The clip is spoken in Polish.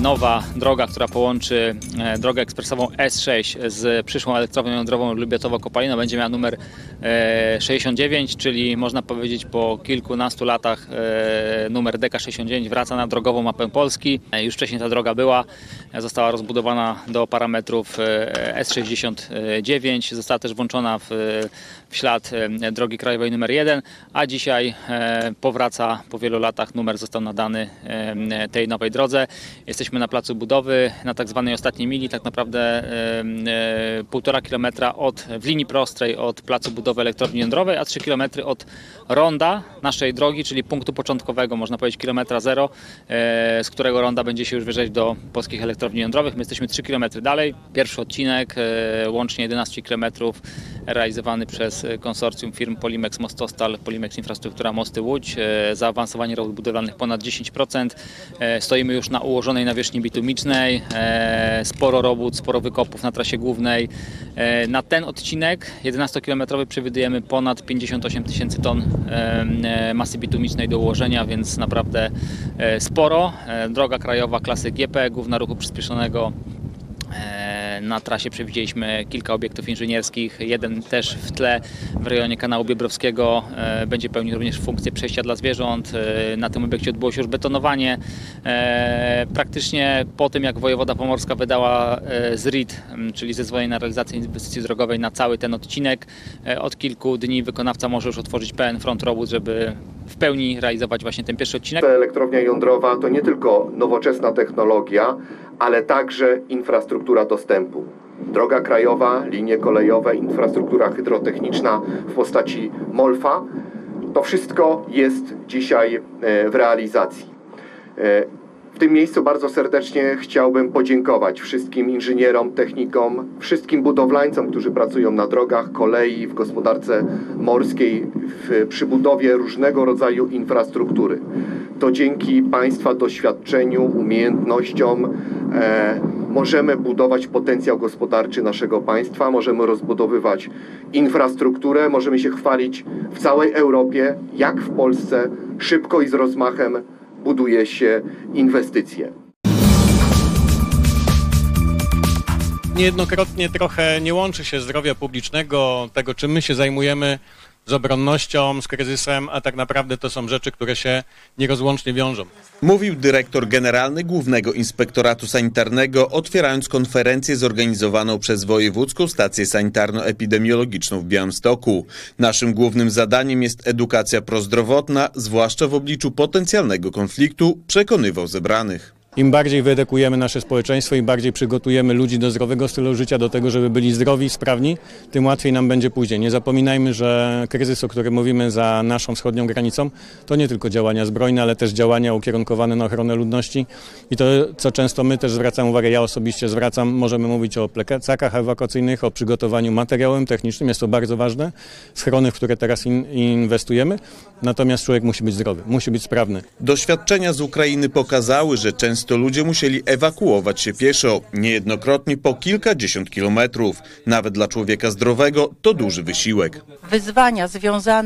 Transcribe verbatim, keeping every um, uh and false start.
nowa droga, która połączy drogę ekspresową S sześć z przyszłą elektrownią jądrową Lubiatowo-Kopalina, będzie miała numer sześćdziesiąt dziewięć, czyli można powiedzieć po kilkunastu latach numer D K sześćdziesiąt dziewięć wraca na drogową mapę Polski. Już wcześniej ta droga była, została rozbudowana do parametrów S sześćdziesiąt dziewięć, została też włączona w, w ślad drogi krajowej numer jeden, a dzisiaj powraca po wielu latach, numer został nadany tej nowej drodze. Jesteśmy na placu budowy, na tak zwanej ostatniej mili, tak naprawdę półtora kilometra od, w linii prostej od placu budowy elektrowni jądrowej, a trzy kilometry od ronda naszej drogi, czyli punktu początkowego, można powiedzieć kilometra zero, z którego ronda będzie się już wjeżdżać do polskich elektrowni jądrowych. My jesteśmy trzy kilometry dalej. Pierwszy odcinek, łącznie jedenaście kilometrów, realizowany przez konsorcjum firm Polimex Mostostal, Polimex Infrastruktura Mosty Łódź. Zaawansowanie robót budowlanych ponad dziesięć procent. Stoimy już na ułożonej nawierzchni bitumicznej. Sporo robót, sporo wykopów na trasie głównej. Na ten odcinek jedenastokilometrowy przewidujemy ponad pięćdziesiąt osiem tysięcy ton masy bitumicznej do ułożenia, więc naprawdę sporo. Droga krajowa klasy G P, główna ruchu przyspieszonego. Na trasie przewidzieliśmy kilka obiektów inżynierskich, jeden też w tle w rejonie kanału Biebrowskiego będzie pełnił również funkcję przejścia dla zwierząt. Na tym obiekcie odbyło się już betonowanie. Praktycznie po tym, jak wojewoda pomorska wydała Z R I D, czyli zezwolenie na realizację inwestycji drogowej na cały ten odcinek, od kilku dni wykonawca może już otworzyć pełen front robót, żeby w pełni realizować właśnie ten pierwszy odcinek. Elektrownia jądrowa to nie tylko nowoczesna technologia, ale także infrastruktura dostępu. Droga krajowa, linie kolejowe, infrastruktura hydrotechniczna w postaci MOLFA. To wszystko jest dzisiaj w realizacji. W tym miejscu bardzo serdecznie chciałbym podziękować wszystkim inżynierom, technikom, wszystkim budowlańcom, którzy pracują na drogach, kolei, w gospodarce morskiej, w, przy budowie różnego rodzaju infrastruktury. To dzięki Państwa doświadczeniu, umiejętnościom e, możemy budować potencjał gospodarczy naszego państwa, możemy rozbudowywać infrastrukturę, możemy się chwalić w całej Europie, jak w Polsce szybko i z rozmachem buduje się inwestycje. Niejednokrotnie trochę nie łączy się zdrowia publicznego, tego czym my się zajmujemy, z obronnością, z kryzysem, a tak naprawdę to są rzeczy, które się nierozłącznie wiążą. Mówił dyrektor generalny Głównego Inspektoratu Sanitarnego, otwierając konferencję zorganizowaną przez Wojewódzką Stację Sanitarno-Epidemiologiczną w Białymstoku. Naszym głównym zadaniem jest edukacja prozdrowotna, zwłaszcza w obliczu potencjalnego konfliktu, przekonywał zebranych. Im bardziej wyedukujemy nasze społeczeństwo, im bardziej przygotujemy ludzi do zdrowego stylu życia, do tego, żeby byli zdrowi, sprawni, tym łatwiej nam będzie później. Nie zapominajmy, że kryzys, o którym mówimy za naszą wschodnią granicą, to nie tylko działania zbrojne, ale też działania ukierunkowane na ochronę ludności. I to, co często my też zwracamy uwagę, ja osobiście zwracam, możemy mówić o plecakach ewakuacyjnych, o przygotowaniu materiałem technicznym, jest to bardzo ważne, schrony, w które teraz in, inwestujemy, natomiast człowiek musi być zdrowy, musi być sprawny. Doświadczenia z Ukrainy pokazały, że często to ludzie musieli ewakuować się pieszo, niejednokrotnie po kilkadziesiąt kilometrów. Nawet dla człowieka zdrowego to duży wysiłek. Wyzwania związane